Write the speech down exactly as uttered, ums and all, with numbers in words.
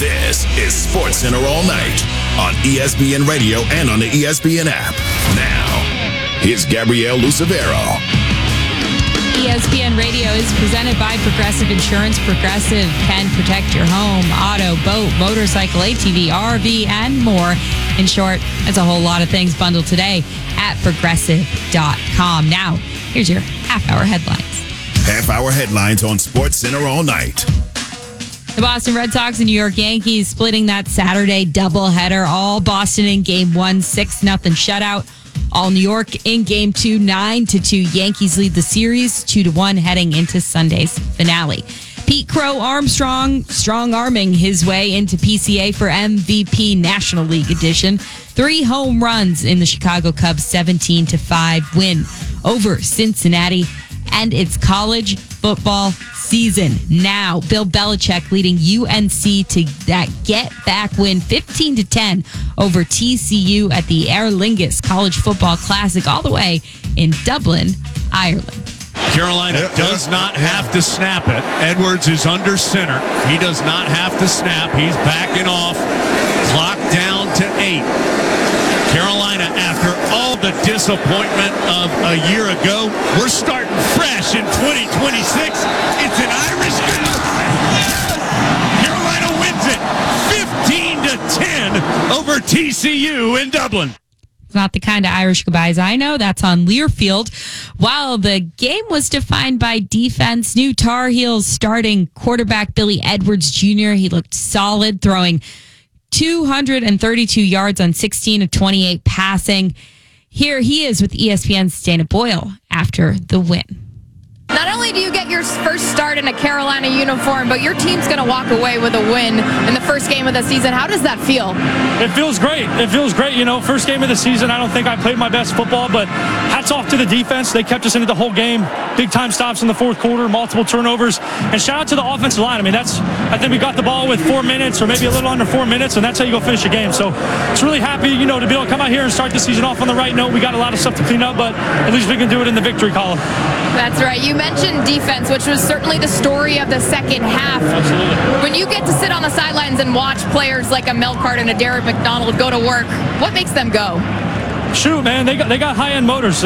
This is Sports Center All Night on E S P N Radio and on the E S P N app. Now, here's Gabrielle Lucevero. E S P N Radio is presented by Progressive Insurance. Progressive can protect your home, auto, boat, motorcycle, A T V, R V, and more. In short, it's a whole lot of things bundled today at progressive dot com. Now, here's your half-hour headlines. Half-hour headlines on Sports Center All Night. The Boston Red Sox and New York Yankees splitting that Saturday doubleheader. All Boston in game one, six nothing shutout. All New York in game two, nine to two. Yankees lead the series two to one heading into Sunday's finale. Pete Crow Armstrong strong-arming his way into P C A for M V P National League edition. Three home runs in the Chicago Cubs' seventeen to five win over Cincinnati and its college football season. Now, Bill Belichick leading U N C to that get-back win fifteen to ten over T C U at the Aer Lingus College Football Classic all the way in Dublin, Ireland. Carolina yeah, does yeah, not have yeah. to snap it. Edwards is under center. He does not have to snap. He's backing off. Clock down to eight. Carolina, after all the disappointment of a year ago, we're starting fresh in twenty twenty-six. It's an Irish goodbye. Carolina wins it fifteen to ten over T C U in Dublin. It's not the kind of Irish goodbyes I know. That's on Learfield. While the game was defined by defense, new Tar Heels starting quarterback Billy Edwards Junior He looked solid, throwing two hundred thirty-two yards on sixteen of twenty-eight passing. Here he is with E S P N's Dana Boyle after the win. Not only do you get your first start in a Carolina uniform, but your team's going to walk away with a win in the first game of the season. How does that feel? It feels great. It feels great. You know, first game of the season, I don't think I played my best football, but hats off to the defense. They kept us into the whole game. Big time stops in the fourth quarter, multiple turnovers. And shout out to the offensive line. I mean, that's, I think we got the ball with four minutes or maybe a little under four minutes, and that's how you go finish a game. So it's really happy, you know, to be able to come out here and start the season off on the right note. We got a lot of stuff to clean up, but at least we can do it in the victory column. That's right. You mentioned defense, which was certainly the story of the second half. Absolutely. When you get to sit on the sidelines and watch players like a Mel Cart and a Derek McDonald go to work, what makes them go? Shoot, man, they got they got high-end motors.